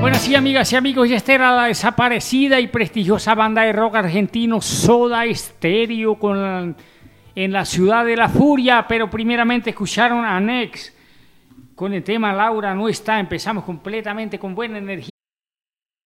Bueno, sí, amigas y amigos, ya esta era la desaparecida y prestigiosa banda de rock argentino Soda Stereo en la ciudad de la furia, pero primeramente escucharon a Nex con el tema Laura no está. Empezamos completamente con buena energía.